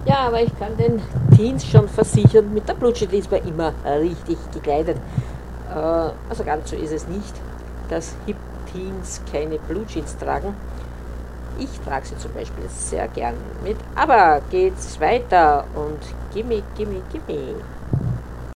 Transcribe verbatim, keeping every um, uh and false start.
Ja, aber ich kann den Teens schon versichern, mit der Blue Jeans ist man immer äh, richtig gekleidet. Äh, also ganz so ist es nicht, dass Hip-Teens keine Blue Jeans tragen. Ich trage sie zum Beispiel sehr gern mit. Aber geht's weiter und gimme, gimme, gimme.